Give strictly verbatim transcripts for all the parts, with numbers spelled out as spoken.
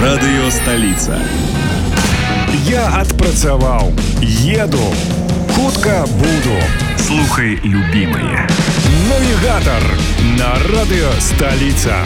Радыё сталіца. Я адпрацаваў, еду, хутка буду. Слухай любімае. Навігатар на радыё сталіца.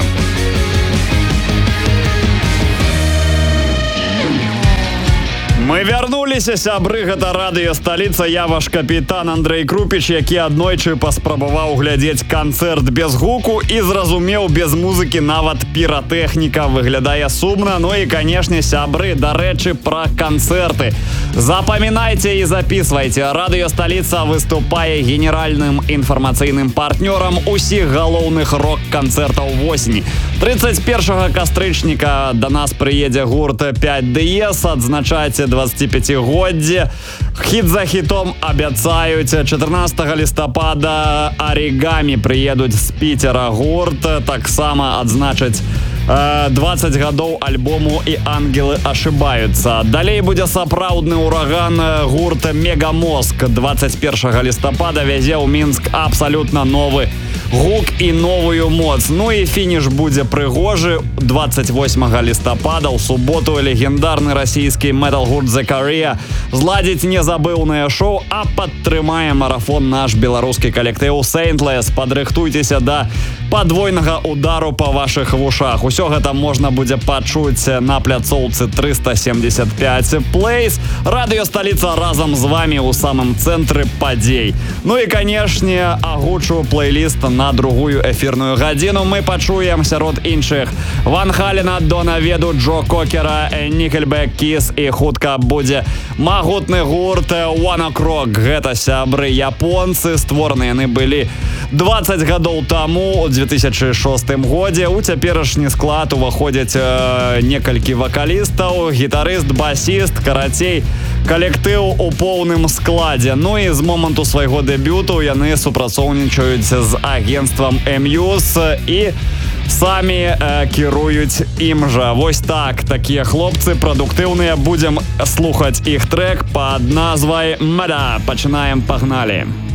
Мы вярнуліся, сябры, гэта радыё сталіца. Я ваш капітан Андрэй Крупіч, які аднойчы паспрабаваў глядзець канцэрт без гуку і зразумеў, без музыкі нават піратэхніка выглядае сумна. Ну і, канешне, сябры, дарэчы, пра канцэрты. Запамінайце і записывайце. Радыё сталіца выступае генеральным інфармацыйным партнёрам усіх галоўных рок-канцэртаў восені. тридцать першага кастрычніка да нас прыедзе гурт пять ди эс адзначаць двадццаціпяцігоддзе. Хіт за хітом абяцаюць. чатырнаццатага лістапада Аригами прыедуць з Пітера гурт. Таксама адзначаць двадцать гадоў альбому і ангелы ашыбаюцца. Далей будзе сапраўдны ураган. Гурт Мегамозг двадцать першага лістапада вязе ў Мінск абсалютна новы гук і новую моц. Ну і фініш будзе прыгожы. двадцать восьмага лістапада ў суботу легендарны расійскі метал-гурт The Career зладзіць незабыўнае шоу, а падтрымае марафон наш беларускі калектыў Saintless. Падрыхтуйцеся да падвойнага удару па вашых вушах. Усё гэта можна будзе пачуць на пляцоўцы триста семьдесят пять Place. Радыё сталіца разам з вами ў самым цэнтры падзей. Ну і, канешне, агучу плейліст на другую эфірную гадзіну. Мы пачуем сярод іншых Ван Халена, Дона Веду, Джо Кокера, Nickelback, Kiss і хутка будзе магутны гурт One Ok Rock. Гэта, сябры, японцы. Створаны яны былі двадцать гадоў таму, у две тысячи шостым годзе. У цяперашні склад уваходзяць э, некалькі вакалістаў, гітарыст, басіст, карацей, калектыў у поўным складзе. Ну і з моманту свайго дэбюту яны супрацоўнічаюць з агенцтвам Muse і самі э, кіруюць ім жа. Вось так, такія хлопцы прадуктыўныя. Будзем слухаць іх трэк пад назвай «Мада». Пачынаем, пагналі.